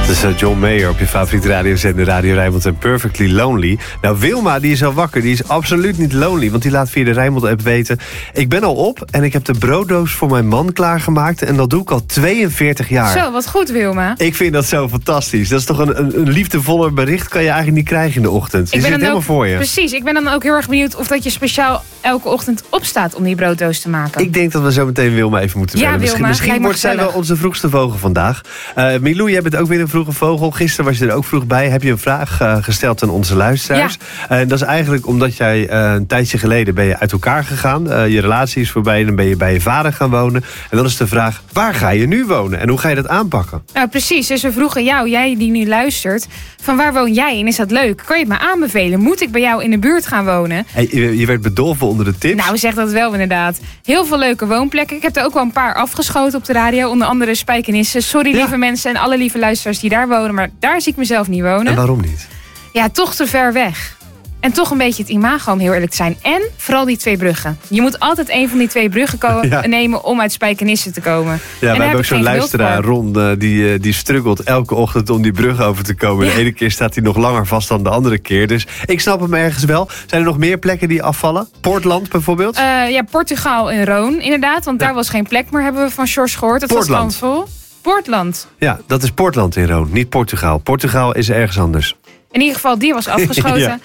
Dat is John Mayer op je favoriete radiozender Radio Rijnmond en Perfectly Lonely. Nou, Wilma die is al wakker. Die is absoluut niet lonely, want die laat via de Rijnmond-app weten: ik ben al op en ik heb de brooddoos voor mijn man klaargemaakt. En dat doe ik al 42 jaar. Zo, wat goed, Wilma. Ik vind dat zo fantastisch. Dat is toch een liefdevoller bericht kan je eigenlijk niet krijgen in de ochtend. Je zit helemaal voor je. Precies, ik ben dan ook heel erg benieuwd of dat je speciaal elke ochtend opstaat om die brooddoos te maken. Ik denk dat we zo meteen Wilma even moeten bellen. Ja, Wilma, misschien wordt zij wel onze vroegste vogel vandaag. Milou, jij bent ook weer een vroege vogel. Gisteren was je er ook vroeg bij. Heb je een vraag gesteld aan onze luisteraars? Ja. Dat is eigenlijk omdat jij een tijdje geleden ben je uit elkaar gegaan. Je relatie is voorbij. Dan ben je bij je vader gaan wonen. En dan is de vraag, waar ga je nu wonen? En hoe ga je dat aanpakken? Nou, precies. Dus we vroegen jou, jij die nu luistert, van waar woon jij en is dat leuk? Kan je het me aanbevelen? Moet ik bij jou in de buurt gaan wonen? Hey, je werd bedolven onder de tips. Nou, zeg dat wel inderdaad. Heel veel leuke woonplekken. Ik heb er ook wel een paar afgeschoten op de radio. Onder andere Spijkenisse. Sorry, lieve mensen en alle lieve luisteraars die daar wonen. Maar daar zie ik mezelf niet wonen. En waarom niet? Ja, toch te ver weg. En toch een beetje het imago, om heel eerlijk te zijn. En vooral die 2 bruggen. Je moet altijd een van die 2 bruggen nemen om uit Spijkenisse te komen. Ja, we hebben ook zo'n luisteraar, Ron, die struggelt elke ochtend om die brug over te komen. Ja. De ene keer staat hij nog langer vast dan de andere keer. Dus ik snap hem ergens wel. Zijn er nog meer plekken die afvallen? Portland bijvoorbeeld? Ja, Portugal en Roon inderdaad. Want daar was geen plek meer, hebben we van George gehoord. Dat Portland. was vol. Portland. Ja, dat is Portland in Roon, niet Portugal. Portugal is ergens anders. In ieder geval, die was afgeschoten.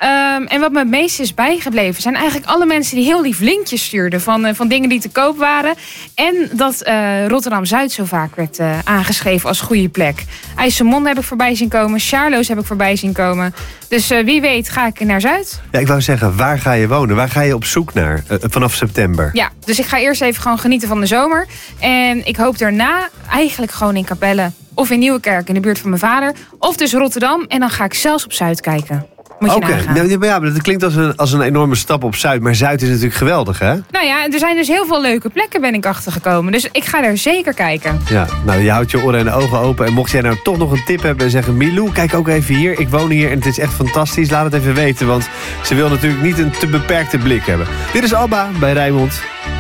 En wat me het meest is bijgebleven zijn eigenlijk alle mensen die heel lief linkjes stuurden van dingen die te koop waren. En dat Rotterdam-Zuid zo vaak werd aangeschreven als goede plek. IJsselmonde heb ik voorbij zien komen. Charloes heb ik voorbij zien komen. Dus wie weet ga ik naar Zuid. Ja, ik wou zeggen, waar ga je wonen? Waar ga je op zoek naar vanaf september? Ja, dus ik ga eerst even gewoon genieten van de zomer. En ik hoop daarna eigenlijk gewoon in Capelle of in Nieuwekerk in de buurt van mijn vader. Of dus Rotterdam. En dan ga ik zelfs op Zuid kijken. Moet je nagaan. Ja, maar dat klinkt als een enorme stap op Zuid. Maar Zuid is natuurlijk geweldig, hè? Nou ja, er zijn dus heel veel leuke plekken ben ik achtergekomen. Dus ik ga daar zeker kijken. Ja, nou je houdt je oren en ogen open. En mocht jij nou toch nog een tip hebben en zeggen: Milou, kijk ook even hier. Ik woon hier en het is echt fantastisch. Laat het even weten, want ze wil natuurlijk niet een te beperkte blik hebben. Dit is Abba bij Rijnmond.